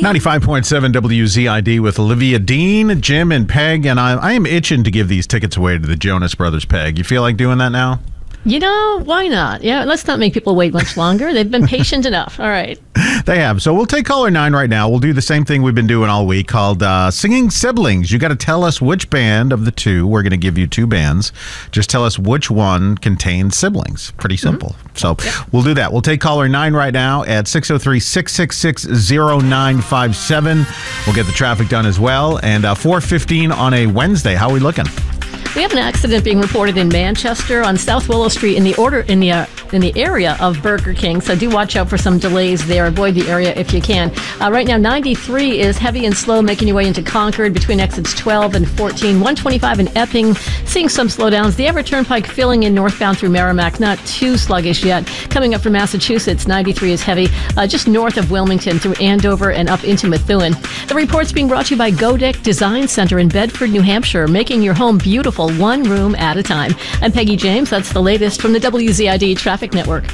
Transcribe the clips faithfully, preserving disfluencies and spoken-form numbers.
ninety-five point seven W Z I D with Olivia Dean, Jim, and Peg. And I, I am itching to give these tickets away to the Jonas Brothers. Peg, you feel like doing that now? You know, why not? Yeah, let's not make people wait much longer. They've been patient enough. All right. They have. So we'll take caller nine right now. We'll do the same thing we've been doing all week called uh, Singing Siblings. You got to tell us which band of the two. We're going to give you two bands. Just tell us which one contains siblings. Pretty simple. Mm-hmm. So yep. We'll do that. We'll take caller nine right now at six oh three, six six six, oh nine five seven. We'll get the traffic done as well. And uh, four fifteen on a Wednesday. How are we looking? We have an accident being reported in Manchester on South Willow Street in the order in the uh, in the area of Burger King. So do watch out for some delays there. Avoid the area if you can. Uh, right now, ninety-three is heavy and slow, making your way into Concord between exits twelve and fourteen. one twenty-five in Epping, seeing some slowdowns. The Everett Turnpike filling in northbound through Merrimack, not too sluggish yet. Coming up from Massachusetts, ninety-three is heavy, uh, just north of Wilmington through Andover and up into Methuen. The report's being brought to you by Godek Design Center in Bedford, New Hampshire, making your home beautiful one room at a time. I'm Peggy James. That's the latest from the W Z I D Traffic Network.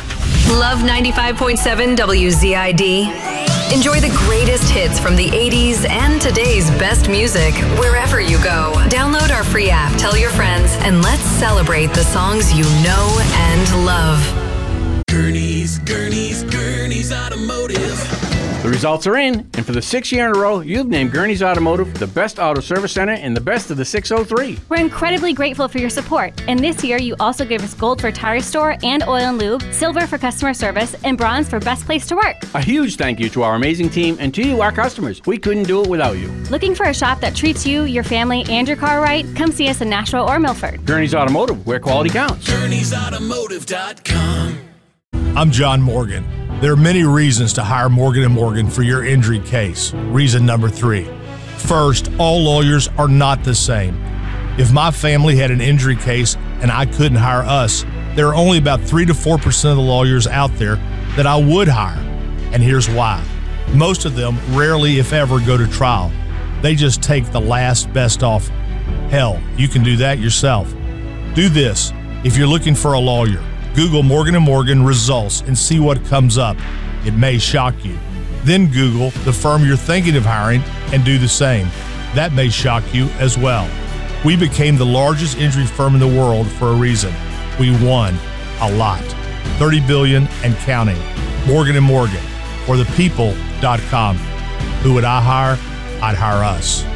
Love ninety-five point seven W Z I D. Enjoy the greatest hits from the eighties and today's best music wherever you go. Download our free app, tell your friends, and let's celebrate the songs you know and love. Gurney's, Gurney's, Gurney's Automotive. The results are in, and for the sixth year in a row, you've named Gurney's Automotive the best auto service center and the best of the six oh three. We're incredibly grateful for your support, and this year you also gave us gold for tire store and oil and lube, silver for customer service, and bronze for best place to work. A huge thank you to our amazing team and to you, our customers. We couldn't do it without you. Looking for a shop that treats you, your family, and your car right? Come see us in Nashua or Milford. Gurney's Automotive, where quality counts. Gurney's Automotive dot com. I'm John Morgan. There are many reasons to hire Morgan and Morgan for your injury case. Reason number three. First, all lawyers are not the same. If my family had an injury case and I couldn't hire us, there are only about three to four percent of the lawyers out there that I would hire. And here's why. Most of them rarely, if ever, go to trial. They just take the last best offer. Hell, you can do that yourself. Do this. If you're looking for a lawyer, Google Morgan and Morgan results and see what comes up. It may shock you. Then Google the firm you're thinking of hiring and do the same. That may shock you as well. We became the largest injury firm in the world for a reason. We won a lot. thirty billion dollars and counting. Morgan and Morgan for the people dot com. Who would I hire? I'd hire us.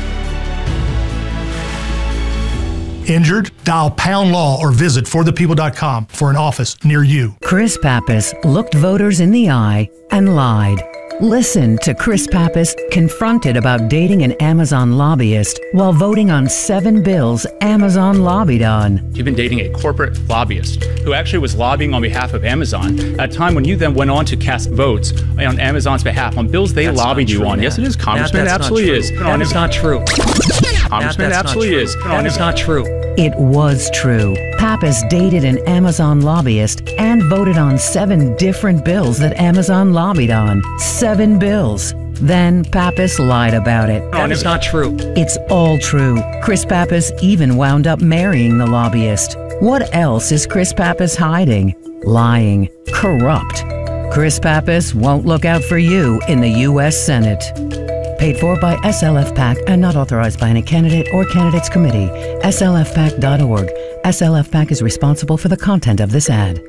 Injured? Dial Pound Law or visit for the people dot com for an office near you. Chris Pappas looked voters in the eye and lied. Listen to Chris Pappas confronted about dating an Amazon lobbyist while voting on seven bills Amazon lobbied on. You've been dating a corporate lobbyist who actually was lobbying on behalf of Amazon at a time when you then went on to cast votes on Amazon's behalf on bills they that's lobbied you true, on. Matt. Yes, it is, Congressman. Matt, It absolutely is. That is not true. Congressman, it absolutely is. That is not true. It was true. Pappas dated an Amazon lobbyist and voted on seven different bills that Amazon lobbied on. Seven bills. Then Pappas lied about it. That is not true. It's all true. Chris Pappas even wound up marrying the lobbyist. What else is Chris Pappas hiding? Lying. Corrupt. Chris Pappas won't look out for you in the U S Senate. Paid for by S L F PAC and not authorized by any candidate or candidates committee. S L F pac dot org. S L F PAC is responsible for the content of this ad.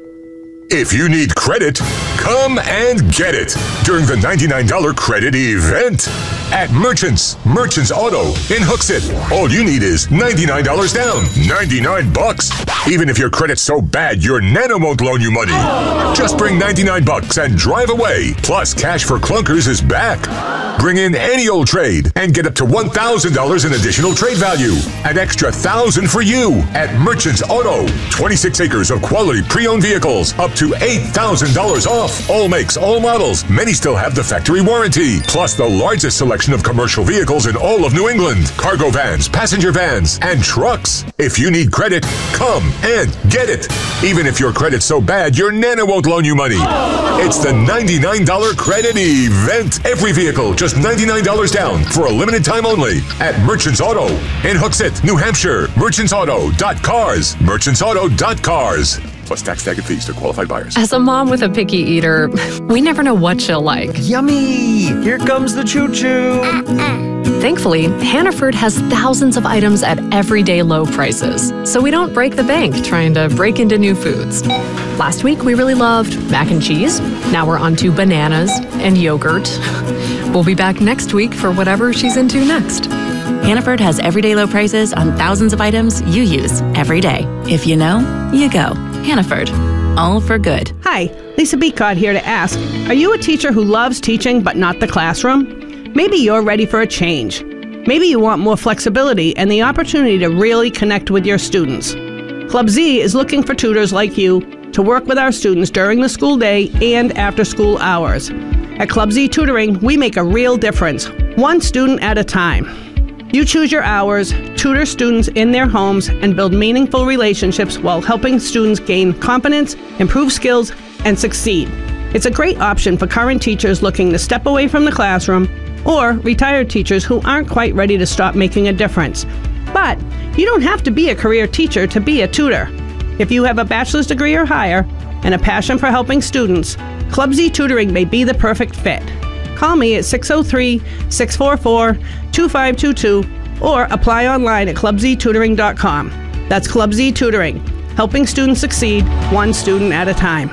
If you need credit, come and get it during the ninety-nine dollars credit event at Merchants. Merchants Auto in Hooksett. All you need is ninety-nine dollars down. ninety-nine bucks. Even if your credit's so bad, your Nana won't loan you money. Just bring ninety-nine bucks and drive away. Plus, Cash for Clunkers is back. Bring in any old trade and get up to one thousand dollars in additional trade value. An extra one thousand dollars for you at Merchants Auto. twenty-six acres of quality pre-owned vehicles. Up to eight thousand dollars off. All makes, all models. Many still have the factory warranty. Plus the largest selection of commercial vehicles in all of New England. Cargo vans, passenger vans, and trucks. If you need credit, come and get it. Even if your credit's so bad, your Nana won't loan you money. It's the ninety-nine dollars credit event. Every vehicle, just ninety-nine dollars down for a limited time only at Merchants Auto in Hooksett, New Hampshire. Merchants Auto dot cars. Merchants Auto dot cars. plus tax tag and fees to qualified buyers. As a mom with a picky eater, we never know what she'll like. Yummy! Here comes the choo-choo! Thankfully, Hannaford has thousands of items at everyday low prices, so we don't break the bank trying to break into new foods. Last week, we really loved mac and cheese. Now we're on to bananas and yogurt. We'll be back next week for whatever she's into next. Hannaford has everyday low prices on thousands of items you use every day. If you know, you go. Hannaford. All for good. Hi, Lisa Beacott here to ask, are you a teacher who loves teaching but not the classroom? Maybe you're ready for a change. Maybe you want more flexibility and the opportunity to really connect with your students. Club Z is looking for tutors like you to work with our students during the school day and after school hours. At Club Z Tutoring, we make a real difference, one student at a time. You choose your hours, tutor students in their homes, and build meaningful relationships while helping students gain confidence, improve skills, and succeed. It's a great option for current teachers looking to step away from the classroom or retired teachers who aren't quite ready to stop making a difference. But you don't have to be a career teacher to be a tutor. If you have a bachelor's degree or higher and a passion for helping students, Club Z Tutoring may be the perfect fit. Call me at six oh three, six four four, two five two two or apply online at club z tutoring dot com. That's Club Z Tutoring, helping students succeed one student at a time.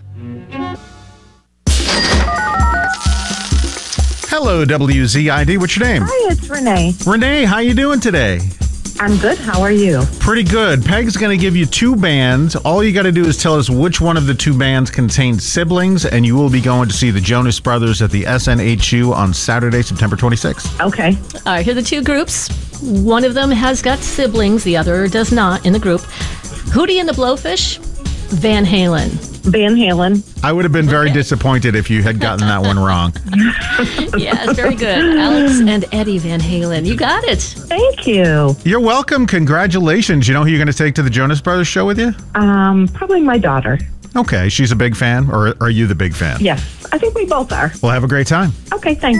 Hello, W Z I D. What's your name? Hi, it's Renee. Renee, how you doing today? I'm good. How are you? Pretty good. Peg's going to give you two bands. All you got to do is tell us which one of the two bands contains siblings, and you will be going to see the Jonas Brothers at the S N H U on Saturday, September twenty-sixth. Okay. All right, here are the two groups. One of them has got siblings. The other does not in the group. Hootie and the Blowfish, Van Halen. Van Halen. I would have been very disappointed if you had gotten that one wrong. Yes, very good. Alex and Eddie Van Halen. You got it. Thank you. You're welcome. Congratulations. You know who you're going to take to the Jonas Brothers show with you? Um, probably my daughter. Okay. She's a big fan, or are you the big fan? Yes, I think we both are. Well, have a great time. Okay, thanks.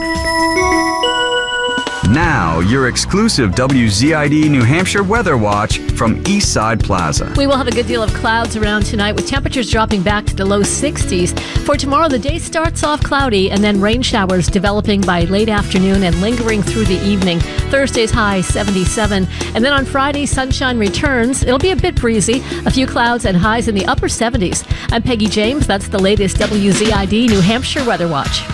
Now, your exclusive W Z I D New Hampshire Weather Watch from Eastside Plaza. We will have a good deal of clouds around tonight with temperatures dropping back to the low sixties. For tomorrow, the day starts off cloudy and then rain showers developing by late afternoon and lingering through the evening. Thursday's high seventy-seven. And then on Friday, sunshine returns. It'll be a bit breezy, a few clouds and highs in the upper seventies. I'm Peggy James. That's the latest W Z I D New Hampshire Weather Watch.